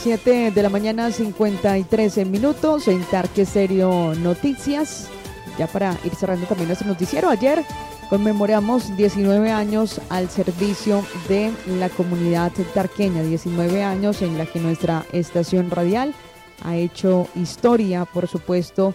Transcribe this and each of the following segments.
7 de la mañana, 53 minutos en Tarque Estéreo Noticias. Ya para ir cerrando también nuestro noticiero, ayer conmemoramos 19 años al servicio de la comunidad tarqueña, 19 años en la que nuestra estación radial ha hecho historia, por supuesto,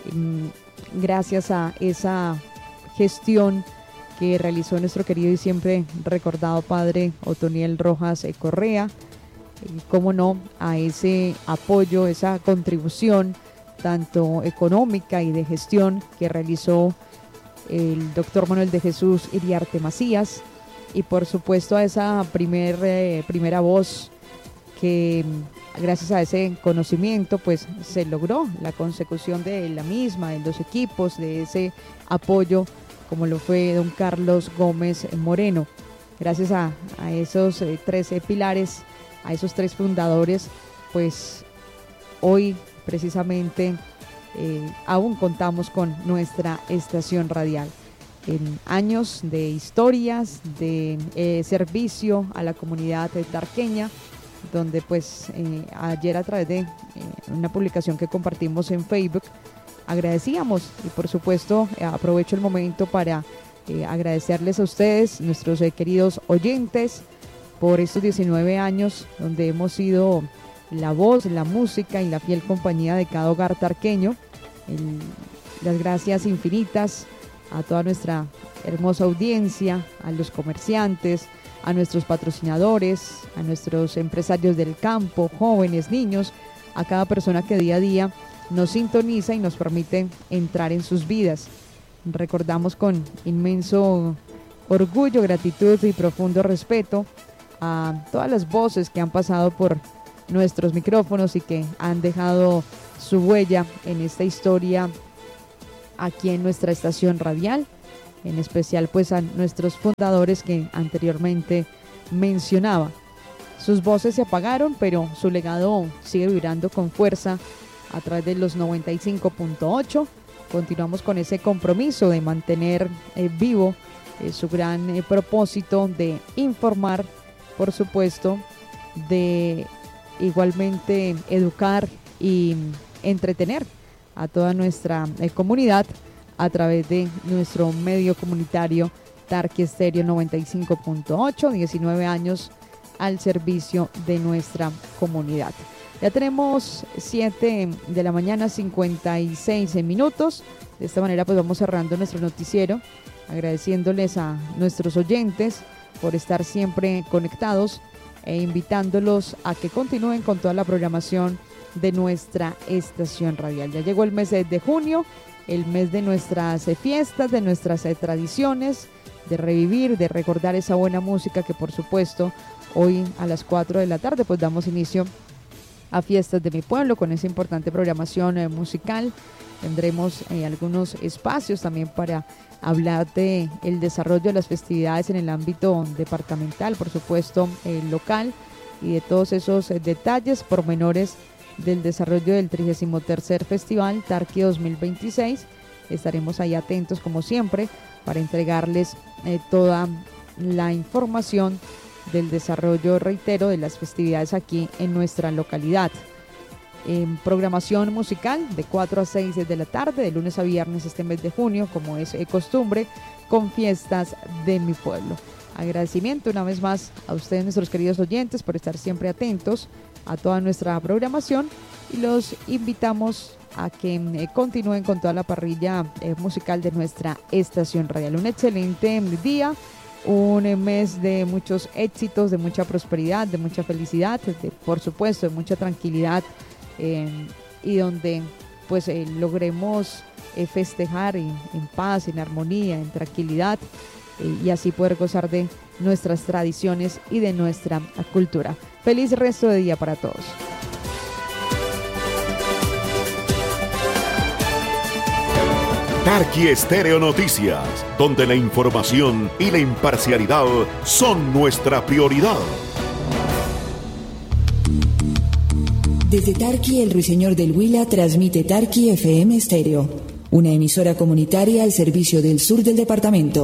gracias a esa gestión que realizó nuestro querido y siempre recordado padre Otoniel Rojas Correa, y cómo no, a ese apoyo, esa contribución tanto económica y de gestión que realizó el doctor Manuel de Jesús Iriarte Macías, y por supuesto a esa primera voz que gracias a ese conocimiento pues se logró la consecución de la misma, de los equipos, de ese apoyo, como lo fue don Carlos Gómez Moreno. Gracias a esos 13 pilares, a esos 3 fundadores, pues hoy precisamente aún contamos con nuestra estación radial. En años de historias, de servicio a la comunidad tarqueña, donde pues ayer a través de una publicación que compartimos en Facebook, agradecíamos, y por supuesto aprovecho el momento para agradecerles a ustedes, nuestros queridos oyentes, por estos 19 años donde hemos sido la voz, la música y la fiel compañía de cada hogar tarqueño. Las gracias infinitas a toda nuestra hermosa audiencia, a los comerciantes, a nuestros patrocinadores, a nuestros empresarios del campo, jóvenes, niños, a cada persona que día a día nos sintoniza y nos permite entrar en sus vidas. Recordamos con inmenso orgullo, gratitud y profundo respeto a todas las voces que han pasado por nuestros micrófonos y que han dejado su huella en esta historia aquí en nuestra estación radial, en especial pues a nuestros fundadores que anteriormente mencionaba. Sus voces se apagaron, pero su legado sigue vibrando con fuerza a través de los 95.8. Continuamos con ese compromiso de mantener vivo su gran propósito de informar, por supuesto, de igualmente educar y entretener a toda nuestra comunidad a través de nuestro medio comunitario Tarque Estéreo 95.8, 19 años al servicio de nuestra comunidad. Ya tenemos 7 de la mañana, 56 minutos. De esta manera pues vamos cerrando nuestro noticiero, agradeciéndoles a nuestros oyentes por estar siempre conectados e invitándolos a que continúen con toda la programación de nuestra estación radial. Ya llegó el mes de junio, el mes de nuestras fiestas, de nuestras tradiciones, de revivir, de recordar esa buena música que por supuesto hoy a las 4 de la tarde pues damos inicio a Fiestas de mi Pueblo con esa importante programación musical. Tendremos algunos espacios también para hablar de el desarrollo de las festividades en el ámbito departamental, por supuesto local, y de todos esos detalles, pormenores del desarrollo del 33º Festival Tarque 2026. Estaremos ahí atentos como siempre para entregarles toda la información del desarrollo, reitero, de las festividades aquí en nuestra localidad. En programación musical de 4 a 6 de la tarde, de lunes a viernes este mes de junio, como es costumbre, con Fiestas de mi Pueblo. Agradecimiento una vez más a ustedes, nuestros queridos oyentes, por estar siempre atentos a toda nuestra programación, y los invitamos a que continúen con toda la parrilla musical de nuestra estación radial. Un excelente día, un mes de muchos éxitos, de mucha prosperidad, de mucha felicidad, por supuesto de mucha tranquilidad, y donde pues logremos festejar en paz, en armonía, en tranquilidad, y así poder gozar de nuestras tradiciones y de nuestra cultura. Feliz resto de día para todos. Tarque Estéreo Noticias, donde la información y la imparcialidad son nuestra prioridad. Desde Tarqui, el Ruiseñor del Huila transmite Tarqui FM Estéreo, una emisora comunitaria al servicio del sur del departamento.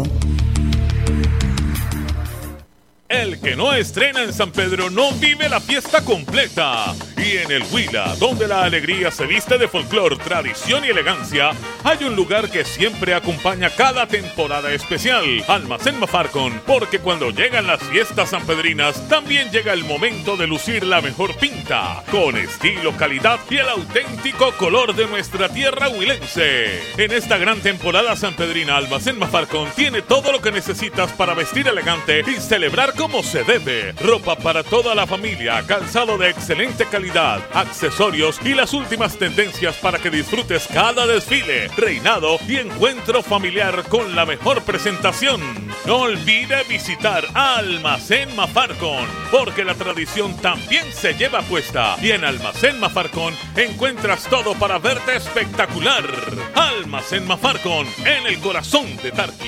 El que no estrena en San Pedro no vive la fiesta completa. Y en el Huila, donde la alegría se viste de folclor, tradición y elegancia, hay un lugar que siempre acompaña cada temporada especial, Almacén Mafarcon, porque cuando llegan las fiestas sanpedrinas, también llega el momento de lucir la mejor pinta, con estilo, calidad y el auténtico color de nuestra tierra huilense. En esta gran temporada sanpedrina, Almacén Mafarcon tiene todo lo que necesitas para vestir elegante y celebrar como se debe. Ropa para toda la familia, calzado de excelente calidad, accesorios y las últimas tendencias para que disfrutes cada desfile, reinado y encuentro familiar con la mejor presentación. No olvide visitar Almacén Mafarcon, porque la tradición también se lleva puesta. Y en Almacén Mafarcon encuentras todo para verte espectacular. Almacén Mafarcon, en el corazón de Tarqui.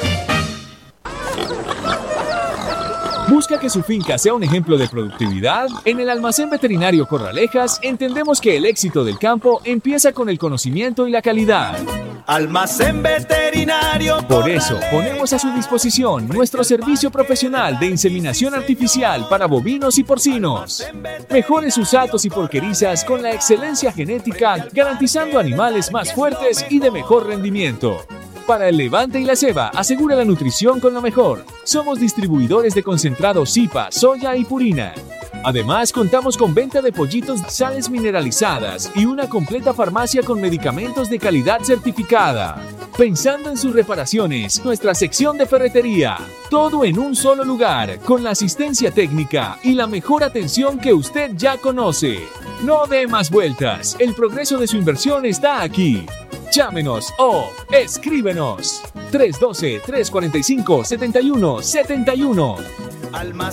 ¿Busca que su finca sea un ejemplo de productividad? En el Almacén Veterinario Corralejas entendemos que el éxito del campo empieza con el conocimiento y la calidad. Almacén Veterinario Corralejas. Por eso, ponemos a su disposición nuestro servicio profesional de inseminación artificial para bovinos y porcinos. Mejore sus atos y porquerizas con la excelencia genética, garantizando animales más fuertes y de mejor rendimiento. Para el levante y la ceba, asegura la nutrición con lo mejor. Somos distribuidores de concentrados Zipa, soya y purina. Además, contamos con venta de pollitos, sales mineralizadas y una completa farmacia con medicamentos de calidad certificada. Pensando en sus reparaciones, nuestra sección de ferretería. Todo en un solo lugar, con la asistencia técnica y la mejor atención que usted ya conoce. No dé más vueltas, el progreso de su inversión está aquí. Llámenos o escríbenos 312-345-7171.